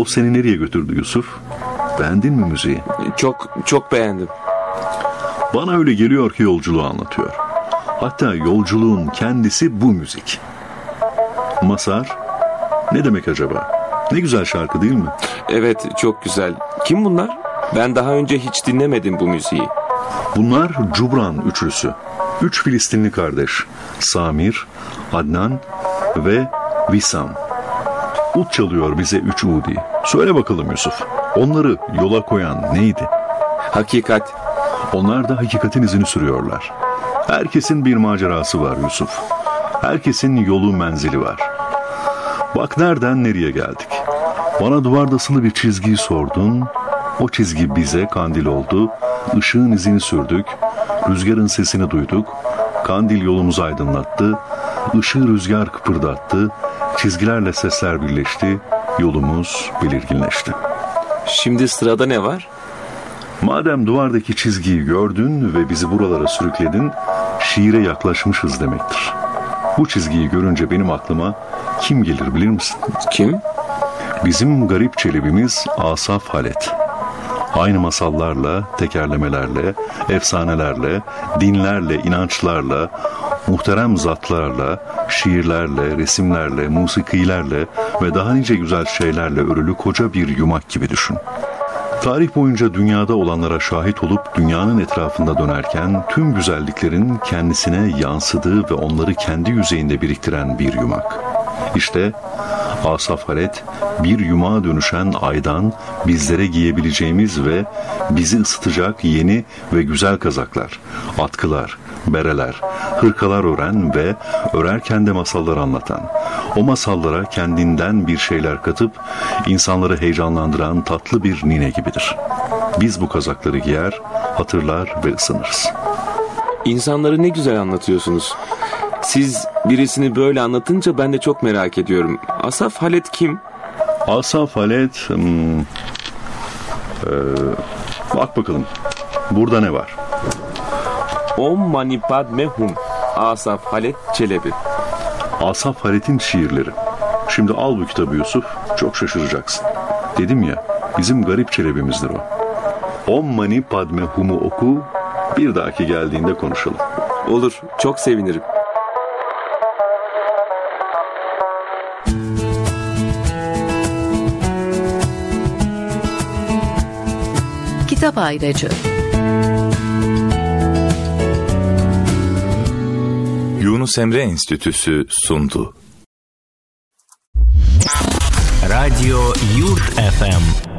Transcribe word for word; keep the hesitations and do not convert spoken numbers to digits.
Yol seni nereye götürdü Yusuf? Beğendin mi müziği? Çok çok beğendim. Bana öyle geliyor ki yolculuğu anlatıyor. Hatta yolculuğun kendisi bu müzik. Mazhar, ne demek acaba? Ne güzel şarkı değil mi? Evet, çok güzel. Kim bunlar? Ben daha önce hiç dinlemedim bu müziği. Bunlar Cubran üçlüsü. Üç Filistinli kardeş. Samir, Adnan ve Vissam. Ut çalıyor bize üç Udi. Söyle bakalım Yusuf, onları yola koyan neydi? Hakikat. Onlar da hakikatin izini sürüyorlar. Herkesin bir macerası var Yusuf. Herkesin yolu menzili var. Bak nereden nereye geldik. Bana duvarda asılı bir çizgiyi sordun. O çizgi bize kandil oldu. Işığın izini sürdük. Rüzgarın sesini duyduk. Kandil yolumuzu aydınlattı. Işığı rüzgar kıpırdattı. Çizgilerle sesler birleşti. Yolumuz belirginleşti. Şimdi sırada ne var? Madem duvardaki çizgiyi gördün ve bizi buralara sürükledin, şiire yaklaşmışız demektir. Bu çizgiyi görünce benim aklıma kim gelir bilir misin? Kim? Bizim garip çelebimiz Asaf Halet. Aynı masallarla, tekerlemelerle, efsanelerle, dinlerle, inançlarla, muhterem zatlarla, şiirlerle, resimlerle, musikilerle ve daha nice güzel şeylerle örülü koca bir yumak gibi düşün. Tarih boyunca dünyada olanlara şahit olup dünyanın etrafında dönerken tüm güzelliklerin kendisine yansıdığı ve onları kendi yüzeyinde biriktiren bir yumak. İşte Asaf Halet bir yumağa dönüşen aydan bizlere giyebileceğimiz ve bizi ısıtacak yeni ve güzel kazaklar, atkılar, bereler, hırkalar ören ve örerken de masallar anlatan, o masallara kendinden bir şeyler katıp insanları heyecanlandıran tatlı bir nine gibidir. Biz bu kazakları giyer, hatırlar ve ısınırız. İnsanları ne güzel anlatıyorsunuz. Siz birisini böyle anlatınca ben de çok merak ediyorum. Asaf Halet kim? Asaf Halet... Hmm, ee, bak bakalım. Burada ne var? Om Mani Padme Hum. Asaf Halet Çelebi. Asaf Halet'in şiirleri. Şimdi al bu kitabı Yusuf. Çok şaşıracaksın. Dedim ya, bizim garip çelebimizdir o. Om Mani Padme Hum'u oku. Bir dahaki geldiğinde konuşalım. Olur, çok sevinirim. Kitap Ayracı. Yunus Emre Enstitüsü sundu. Radyo Yurt F M